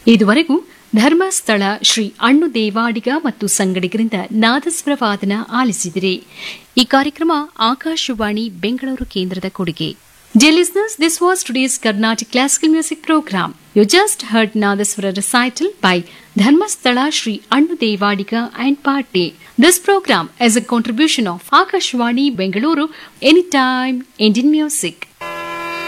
ಇದುವರೆಗೂ ಧರ್ಮಸ್ಥಳ ಶ್ರೀ ಅಣ್ಣು ದೇವಾಡಿಗ ಮತ್ತು ಸಂಗಡಿಗರಿಂದ ನಾದಸ್ವರ ವಾದನ ಆಲಿಸಿದಿರಿ. ಈ ಕಾರ್ಯಕ್ರಮ ಆಕಾಶವಾಣಿ ಬೆಂಗಳೂರು ಕೇಂದ್ರದ ಕೊಡುಗೆ. Dear listeners, this was today's Carnatic Classical Music Program. You just heard Nadaswara recital by Dharmasthala Sri Annu Devadiga and Party. This program is a contribution of Akashvani Bengaluru, Anytime Indian Music.